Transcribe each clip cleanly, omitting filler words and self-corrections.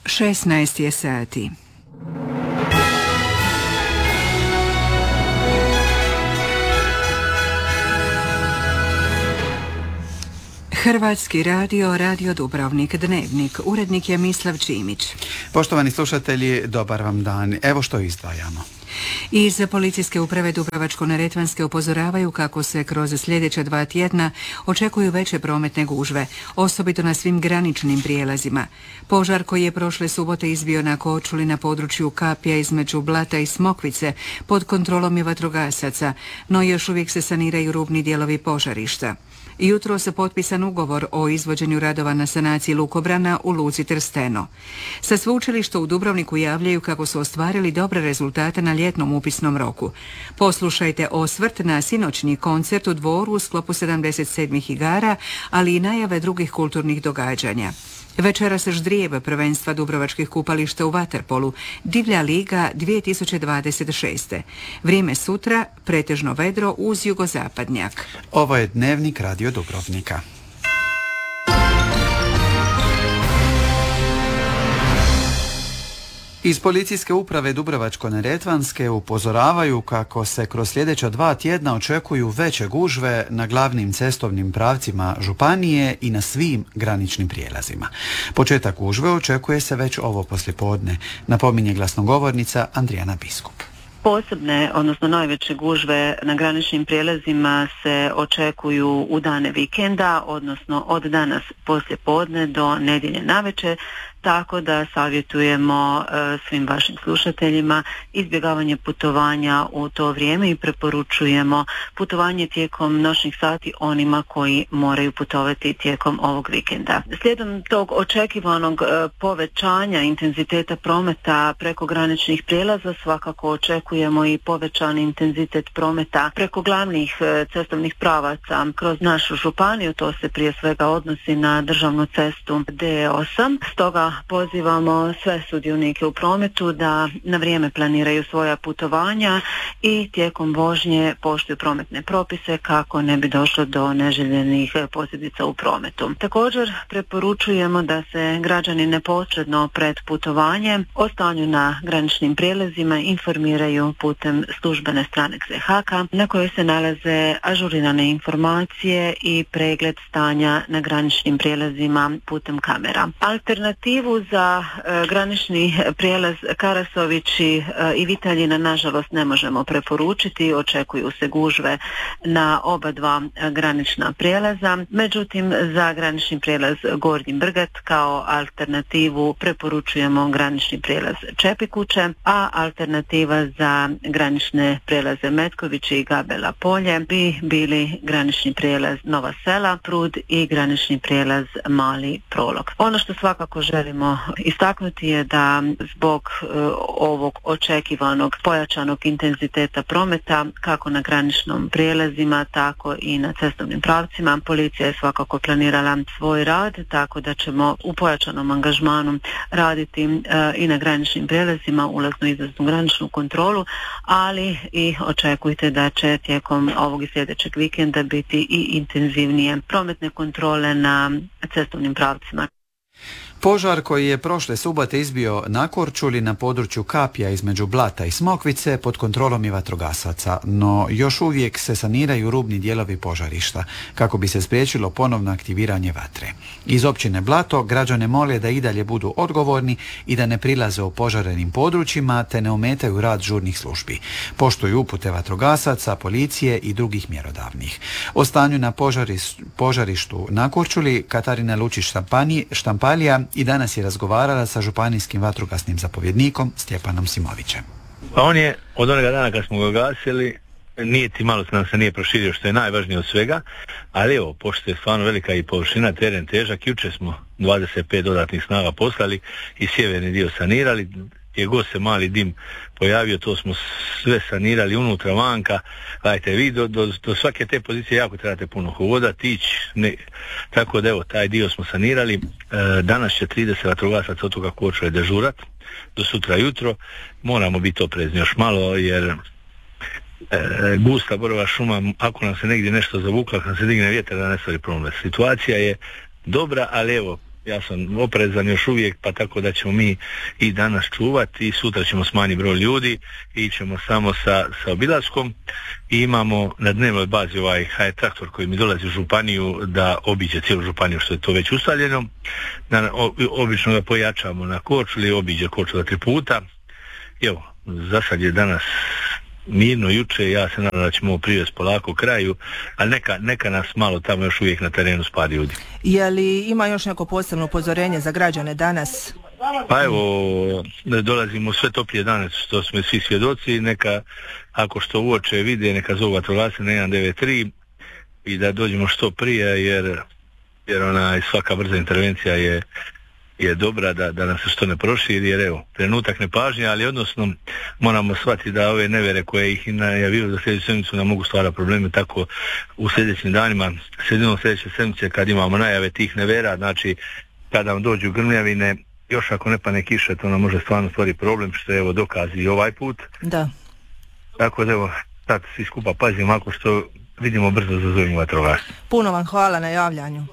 16 je sati. Hrvatski radio, Radio Dubrovnik, Dnevnik. Urednik je Mislav Čimić. Poštovani slušatelji, dobar vam dan. Evo što izdvajamo. Iz Policijske uprave Dubrovačko-neretvanske upozoravaju kako se kroz sljedeća 2 tjedna očekuju veće prometne gužve, osobito na svim graničnim prijelazima. Požar koji je prošle subote izbio na Korčuli na području Kapja između Blata i Smokvice pod kontrolom je vatrogasaca, no još uvijek se saniraju rubni dijelovi požarišta. Jutro se potpisan ugovor o izvođenju radova na sanaciji lukobrana u luci Trsteno. Sa sveučilišta u Dubrovniku javljaju kako su ostvarili dobre rezultate na ljetnom upisnom roku. Poslušajte osvrt na sinoćnji koncert u Dvoru u sklopu 77. igara, ali i najave drugih kulturnih događanja. Večera se ždrijeb prvenstva dubrovačkih kupališta u vaterpolu, Divlja liga 2026. Vrijeme sutra, pretežno vedro uz jugozapadnjak. Ovo je Dnevnik Radio Dubrovnika. Iz Policijske uprave Dubrovačko-neretvanske upozoravaju kako se kroz sljedeća 2 tjedna očekuju veće gužve na glavnim cestovnim pravcima županije i na svim graničnim prijelazima. Početak gužve očekuje se već ovo poslijepodne, napominje glasnogovornica Andrijana Biskup. Posebne, odnosno najveće gužve na graničnim prijelazima se očekuju u dane vikenda, odnosno od danas poslijepodne do nedjelje navečer, tako da savjetujemo svim vašim slušateljima izbjegavanje putovanja u to vrijeme i preporučujemo putovanje tijekom noćnih sati onima koji moraju putovati tijekom ovog vikenda. Slijedom tog očekivanog povećanja intenziteta prometa preko graničnih prijelaza svakako očekujemo i povećani intenzitet prometa preko glavnih cestovnih pravaca kroz našu županiju. To se prije svega odnosi na državnu cestu D8. Stoga pozivamo sve sudionike u prometu da na vrijeme planiraju svoja putovanja i tijekom vožnje poštuju prometne propise kako ne bi došlo do neželjenih posljedica u prometu. Također preporučujemo da se građani neposredno pred putovanjem o stanju na graničnim prijelazima informiraju putem službene stranice HAK-a na kojoj se nalaze ažurirane informacije i pregled stanja na graničnim prijelazima putem kamera. Alternativu za granični prijelaz Karasovići i Vitaljina nažalost ne možemo preporučiti, očekuju se gužve na oba dva granična prijelaza. Međutim, za granični prijelaz Gornji Brgat kao alternativu preporučujemo granični prijelaz Čepikuće, a alternativa za granične prijelaze Metkovići i Gabela Polje bi bili granični prijelaz Nova Sela, Prud i granični prijelaz Mali Prolog. Ono što svakako želimo istaknuti je da zbog ovog očekivanog pojačanog intenziteta prometa kako na graničnim prijelazima tako i na cestovnim pravcima policija je svakako planirala svoj rad, tako da ćemo u pojačanom angažmanu raditi i na graničnim prijelazima, ulaznu i izlaznu graničnu kontrolu, ali i očekujte da će tijekom ovog i sljedećeg vikenda biti i intenzivnije prometne kontrole na cestovnim pravcima. Požar koji je prošle subote izbio na Korčuli na području Kapja između Blata i Smokvice pod kontrolom je vatrogasaca, no još uvijek se saniraju rubni dijelovi požarišta kako bi se spriječilo ponovno aktiviranje vatre. Iz općine Blato građane mole da i dalje budu odgovorni i da ne prilaze u požarenim područjima te ne ometaju rad žurnih službi. Poštuju upute vatrogasaca, policije i drugih mjerodavnih. O stanju na požarištu na Korčuli Katarina Lučić-Štampalija i danas je razgovarala sa županijskim vatrogasnim zapovjednikom Stjepanom Simovićem. Pa on je od onoga dana kad smo ga gasili, nije ti malo nam se nije proširio, što je najvažnije od svega, ali evo, pošto je stvarno velika i površina, teren težak, jučer smo 25 dodatnih snaga poslali i sjeverni dio sanirali, je god se mali dim pojavio, to smo sve sanirali unutra, vanka. Gledajte, vi do svake te pozicije jako trebate puno hodati, ići, tako da evo, taj dio smo sanirali. Danas će 30 vatrogasaca od toga Korčule dežurat do sutra jutro. Moramo biti oprezni još malo, jer gusta borova šuma, ako nam se negdje nešto zavukla, ako nam se digne vjetar, da ne stvari problem. Situacija je dobra, ali evo, ja sam oprezan još uvijek, pa tako da ćemo mi i danas čuvati i sutra ćemo smanjiti broj ljudi i ćemo samo sa obilaskom i imamo na dnevnoj bazi ovaj traktor koji mi dolazi u županiju da obiđe cijelu županiju, što je to već ustaljeno. Obično ga pojačamo na Korčuli, obiđe Korčula 3 puta. Evo, za sad je danas mirno juče, ja se nadam da ćemo ovo privesti polako kraju, ali neka nas malo tamo još uvijek na terenu spa ljudi. Je li ima još neko posebno upozorenje za građane danas? Pa evo, dolazimo sve toplije danas, što smo svi svjedoci, neka, ako što uoče vide, neka zovu vatrogasce na 193 i da dođemo što prije, jer svaka brza intervencija je dobra da nam se što ne proširi, jer evo, trenutak nepažnje, ali odnosno moramo shvatiti da ove nevere koje ih najavio za sljedeću sedmicu nam mogu stvarati probleme, tako u sljedećim danima, sredinom sljedeće sedmice kad imamo najave tih nevera, znači kada nam dođu grmljavine, još ako ne pane kiša, to nam može stvarno stvoriti problem, što je evo dokazi i ovaj put. Da. Tako da evo, sad svi skupa pazimo, ako što vidimo brzo zazovimo vatrogasce. Puno vam hvala na javljanju.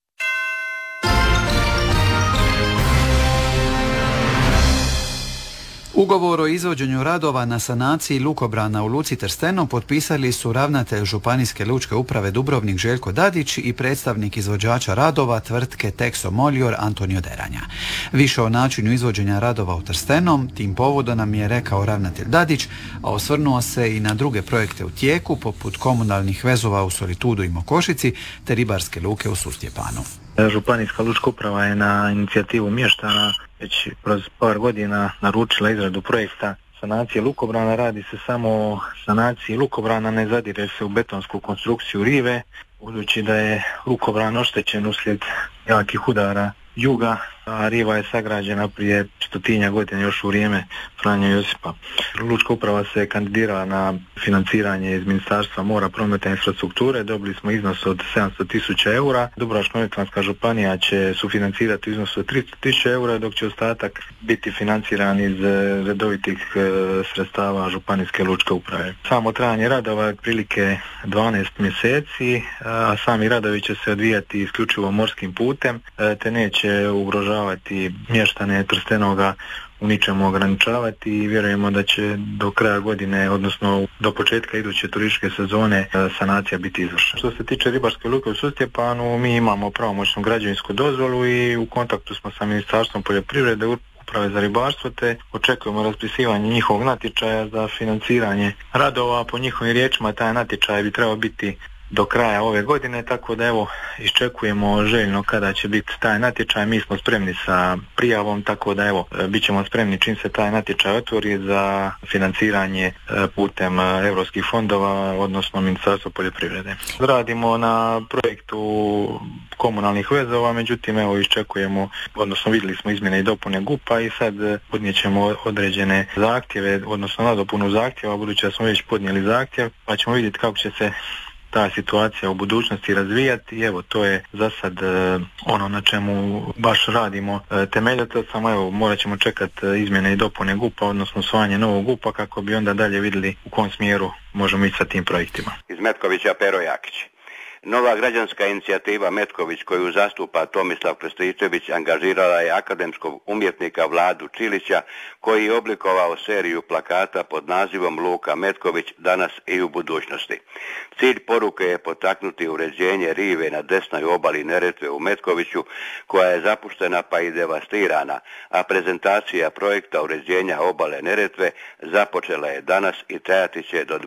Ugovor o izvođenju radova na sanaciji lukobrana u luci Trsteno potpisali su ravnatelj Županijske lučke uprave Dubrovnik Željko Dadić i predstavnik izvođača radova tvrtke Texo Moljor Antonio Deranja. Više o načinu izvođenja radova u Trstenom tim povodom nam je rekao ravnatelj Dadić, a osvrnuo se i na druge projekte u tijeku poput komunalnih vezova u Solitudu i Mokošici te ribarske luke u Sustjepanu. Županijska lučka uprava je na inicijativu mještana već kroz par godina naručila izradu projekta sanacije lukobrana. Radi se samo o sanaciji lukobrana, ne zadire se u betonsku konstrukciju rive, budući da je lukobran oštećen uslijed jakih udara juga, a riva je sagrađena prije 100 godina još u vrijeme Franje Josipa. Lučka uprava se kandidirala na financiranje iz Ministarstva mora, prometa i infrastrukture. Dobili smo iznos od 700.000 eura. Dubrovačko-neretvanska županija će sufinancirati iznos od 300.000 eura, dok će ostatak biti financiran iz redovitih sredstava Županijske lučke uprave. Samo trajanje radova je otprilike 12 mjeseci, a sami radovi će se odvijati isključivo morskim putem, te neće ugrožavati mještane Trstenoga, u ničemu ograničavati i vjerujemo da će do kraja godine, odnosno do početka iduće turističke sezone, sanacija biti izvršena. Što se tiče ribarske luke u Sustjepanu, mi imamo pravomoćnu građevinsku dozvolu i u kontaktu smo sa Ministarstvom poljoprivrede, Uprave za ribarstvo, te očekujemo raspisivanje njihovog natječaja za financiranje radova. Po njihovim riječima taj natječaj bi trebao biti do kraja ove godine, tako da evo iščekujemo željno kada će biti taj natječaj. Mi smo spremni sa prijavom, tako da evo bit ćemo spremni čim se taj natječaj otvori za financiranje putem europskih fondova, odnosno Ministarstva poljoprivrede. Radimo na projektu komunalnih vezova, međutim evo iščekujemo, odnosno vidjeli smo izmjene i dopune GUP-a i sad podnijet ćemo određene zahtjeve, odnosno nadopunu zahtjeva, budući da smo već podnijeli zahtjev, pa ćemo vidjeti kako će se ta situacija u budućnosti razvijati i evo to je za sad ono na čemu baš radimo temeljito, samo evo morat ćemo čekati izmjene i dopune GUP-a, odnosno usvajanje novog GUP-a kako bi onda dalje vidjeli u kom smjeru možemo ići sa tim projektima. Iz Metkovića Pero Jakić. Nova građanska inicijativa Metković koju zastupa Tomislav Krstičević angažirala je akademskog umjetnika Vladu Čilića koji je oblikovao seriju plakata pod nazivom Luka Metković danas i u budućnosti. Cilj poruke je potaknuti uređenje rive na desnoj obali Neretve u Metkoviću koja je zapuštena pa i devastirana, a prezentacija projekta uređenja obale Neretve započela je danas i trajati će do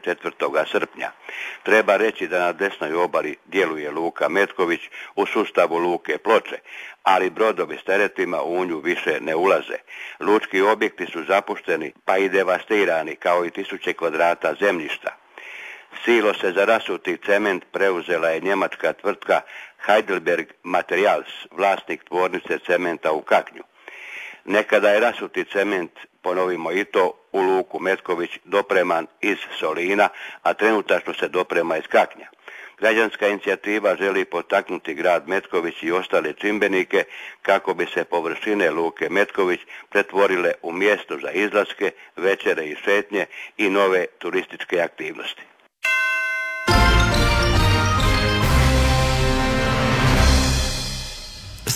24. srpnja. Treba reći da na desnoj obali djeluje Luka Metković u sustavu Luke Ploče, ali brodovi s teretima u nju više ne ulaze. Lučki objekti su zapušteni pa i devastirani kao i 1000 kvadrata zemljišta. Silose za rasuti cement preuzela je njemačka tvrtka Heidelberg Materials, vlasnik tvornice cementa u Kaknju. Nekada je rasuti cement, ponovimo i to, u Luku Metković dopreman iz Solina, a trenutačno se doprema iz Kaknja. Građanska inicijativa želi potaknuti grad Metković i ostale čimbenike kako bi se površine Luke Metković pretvorile u mjesto za izlaske, večere i šetnje i nove turističke aktivnosti.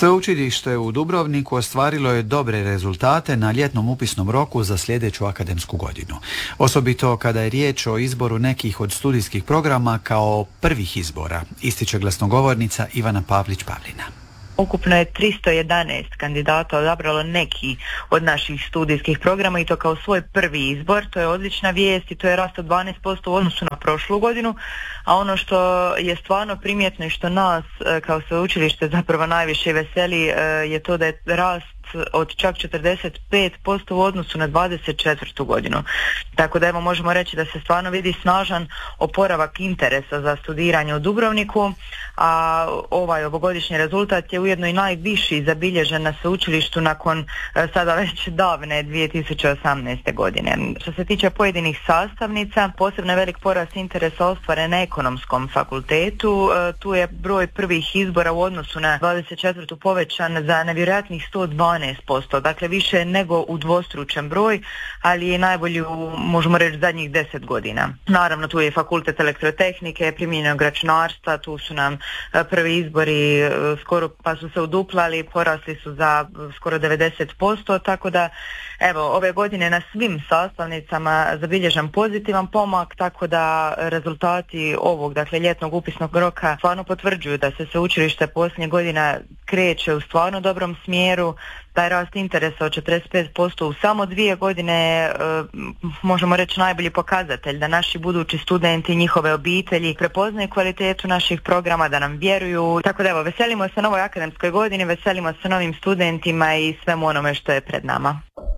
Sveučilište u Dubrovniku ostvarilo je dobre rezultate na ljetnom upisnom roku za sljedeću akademsku godinu. Osobito kada je riječ o izboru nekih od studijskih programa kao prvih izbora, ističe glasnogovornica Ivana Pavlić-Pavlina. Ukupno je 311 kandidata odabralo neki od naših studijskih programa i to kao svoj prvi izbor. To je odlična vijest i to je rast od 12% u odnosu na prošlu godinu, a ono što je stvarno primjetno i što nas kao sveučilište zapravo najviše veseli je to da je rast od čak 45% u odnosu na 24. godinu. Tako da evo možemo reći da se stvarno vidi snažan oporavak interesa za studiranje u Dubrovniku, a ovaj ovogodišnji rezultat je ujedno i najviši zabilježen na sveučilištu nakon sada već davne 2018. godine. Što se tiče pojedinih sastavnica, posebno velik porast interesa ostvaren na Ekonomskom fakultetu. Tu je broj prvih izbora u odnosu na 24. povećan za nevjerojatnih 112%, dakle više nego udvostručen broj, ali je najbolji u, možemo reći, zadnjih 10 godina. Naravno, tu je fakultet elektrotehnike, primijenjenog računarstva, tu su nam prvi izbori skoro pa su se uduplali, porasli su za skoro 90%, tako da evo, ove godine na svim sastavnicama zabilježen pozitivan pomak, tako da rezultati ovog, dakle, ljetnog upisnog roka stvarno potvrđuju da se sveučilište posljednjih godina kreće u stvarno dobrom smjeru. Taj rast interesa od 45% u samo 2 godine možemo reći najbolji pokazatelj da naši budući studenti i njihove obitelji prepoznaju kvalitetu naših programa, da nam vjeruju. Tako da evo, veselimo se novoj akademskoj godini, veselimo se novim studentima i svemu onome što je pred nama.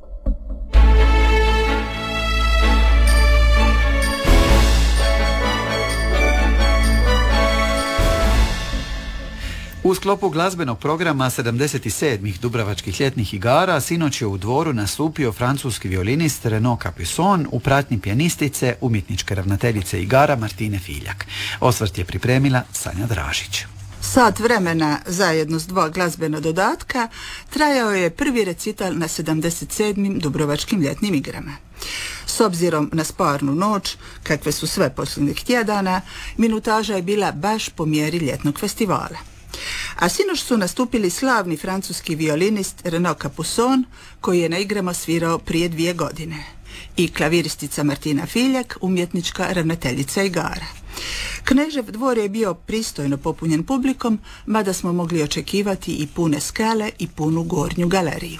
U sklopu glazbenog programa 77. Dubrovačkih ljetnih igara sinoć je u Dvoru nastupio francuski violinist Renaud Capuçon u pratnji pijanistice, umjetničke ravnateljice igara Martine Filjak. Osvrt je pripremila Sanja Dražić. Sat vremena zajedno s 2 glazbena dodatka trajao je prvi recital na 77. Dubrovačkim ljetnim igrama. S obzirom na sparnu noć, kakve su sve posljednjih tjedana, minutaža je bila baš po mjeri ljetnog festivala. A sinoć su nastupili slavni francuski violinist Renaud Capuçon, koji je na igrama svirao prije 2 godine, i klaviristica Martina Filjak, umjetnička ravnateljica igara. Knežev dvor je bio pristojno popunjen publikom, mada smo mogli očekivati i pune skale i punu gornju galeriju.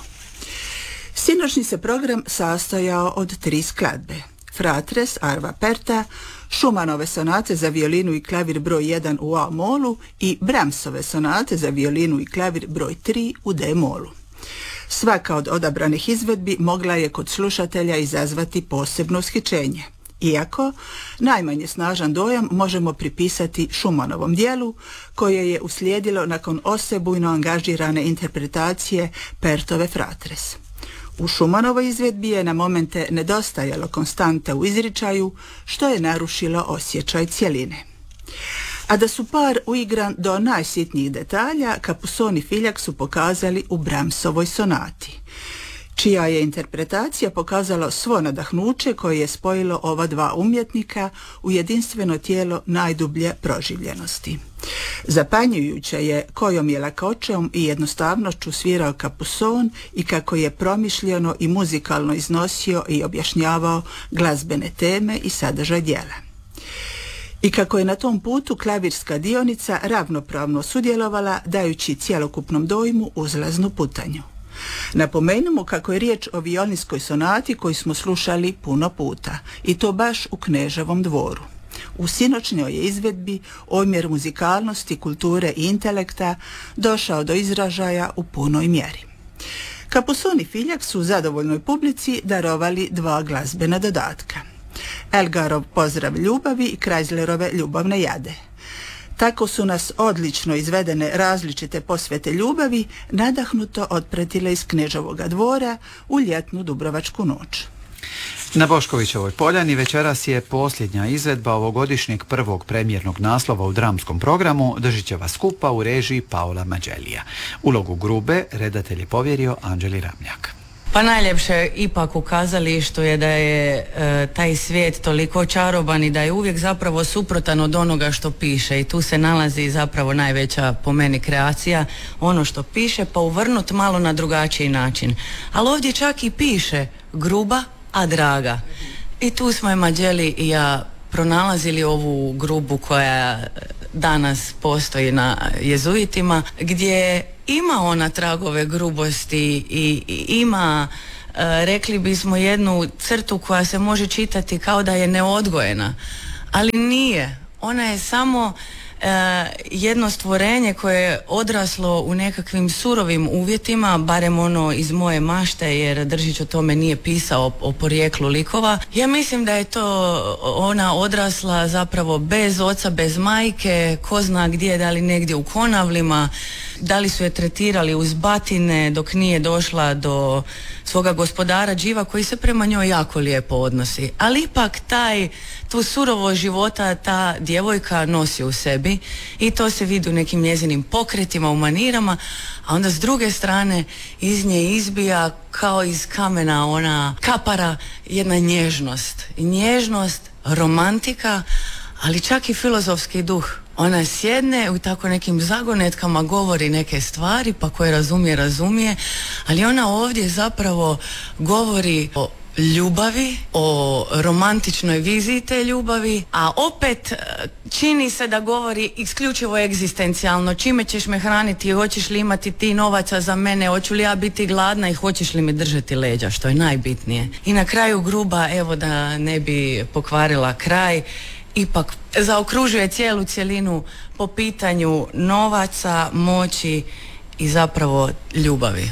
Sinoćni se program sastojao od 3 skladbe: Fratres Arva Perta, Schumannove sonate za violinu i klavir broj 1 u A molu i Brahmsove sonate za violinu i klavir broj 3 u D molu. Svaka od odabranih izvedbi mogla je kod slušatelja izazvati posebno ushićenje, iako najmanje snažan dojam možemo pripisati Schumannovom dijelu, koje je uslijedilo nakon osebujno angažirane interpretacije Pertove Fratres. U Schumannovoj izvedbi je na momente nedostajalo konstante u izričaju, što je narušilo osjećaj cjeline. A da su par uigran do najsitnijih detalja, Capuçon i Filjak su pokazali u Brahmsovoj sonati, čija je interpretacija pokazala svo nadahnuće koje je spojilo ova 2 umjetnika u jedinstveno tijelo najdublje proživljenosti. Zapanjujuće je kojom je lakoćom i jednostavnošću svirao Capuçon i kako je promišljeno i muzikalno iznosio i objašnjavao glazbene teme i sadržaj djela. I kako je na tom putu klavirska dionica ravnopravno sudjelovala, dajući cjelokupnom dojmu uzlaznu putanju. Napomenimo kako je riječ o violinskoj sonati koju smo slušali puno puta, i to baš u Kneževom dvoru. U sinoćnjoj je izvedbi omjer muzikalnosti, kulture i intelekta došao do izražaja u punoj mjeri. Capuçon i Filjak su zadovoljnoj publici darovali 2 glazbena dodatka: Elgarov Pozdrav ljubavi i Kreislerove Ljubavne jade. Tako su nas odlično izvedene različite posvete ljubavi nadahnuto otpratile iz Kneževoga dvora u ljetnu dubrovačku noć. Na Boškovićevoj poljani večeras je posljednja izvedba ovogodišnjeg prvog premijernog naslova u dramskom programu Držićeva skupa u režiji Paola Mađelija. Ulogu Grube redatelj je povjerio Anđeli Ramljak. Pa najljepše ipak u kazalištu je da je taj svijet toliko čaroban i da je uvijek zapravo suprotan od onoga što piše i tu se nalazi zapravo najveća po meni kreacija, ono što piše pa uvrnut malo na drugačiji način. Ali ovdje čak i piše gruba, a draga. I tu smo je Mađeli i ja pronalazili ovu grubu koja danas postoji na Jezuitima, gdje ima ona tragove grubosti i ima, rekli bismo, jednu crtu koja se može čitati kao da je neodgojena, ali nije. Ona je samo jedno stvorenje koje je odraslo u nekakvim surovim uvjetima, barem ono iz moje mašte, jer Držić o tome nije pisao, o porijeklu likova. Ja mislim da je to ona odrasla zapravo bez oca, bez majke, ko zna gdje, da li negdje u Konavlima, da li su je tretirali uz batine dok nije došla do svoga gospodara Điva koji se prema njoj jako lijepo odnosi. Ali ipak tu surovost života ta djevojka nosi u sebi i to se vidi u nekim njezinim pokretima, u manirama, a onda s druge strane iz nje izbija kao iz kamena ona kapara jedna nježnost, romantika, ali čak i filozofski duh. Ona sjedne u tako nekim zagonetkama, govori neke stvari, pa koje razumije, ali ona ovdje zapravo govori o ljubavi, o romantičnoj viziji te ljubavi, a opet čini se da govori isključivo egzistencijalno. Čime ćeš me hraniti, hoćeš li imati ti novaca za mene, hoću li ja biti gladna i hoćeš li mi držati leđa, što je najbitnije. I na kraju gruba, evo da ne bi pokvarila kraj, ipak zaokružuje cijelu cjelinu po pitanju novaca, moći i zapravo ljubavi.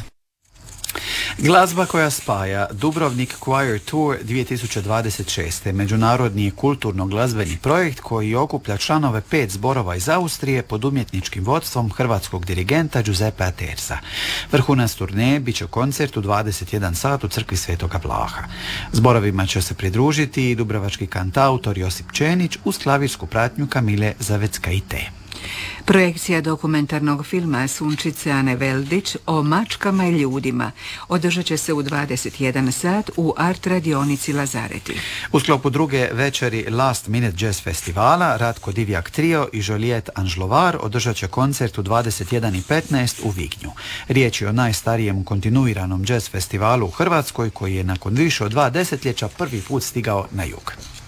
Glazba koja spaja, Dubrovnik Choir Tour 2026. Međunarodni kulturno-glazbeni projekt koji okuplja članove 5 zborova iz Austrije pod umjetničkim vodstvom hrvatskog dirigenta Giuseppa Terza. Vrhunac turneje bit će koncert u 21 sat u crkvi Svetoga Vlaha. Zborovima će se pridružiti i dubrovački kantautor Josip Čenić uz klavirsku pratnju Kamile Zavecka-Ite. Projekcija dokumentarnog filma Sunčice Ane Veldić o mačkama i ljudima održat će se u 21 sat u Art radionici Lazareti. U sklopu druge večeri Last Minute Jazz festivala Ratko Divjak Trio i Joliet Anžlovar održat će koncert u 21:15 u Vignju. Riječ je o najstarijem kontinuiranom jazz festivalu u Hrvatskoj koji je nakon više od 2 desetljeća prvi put stigao na jug.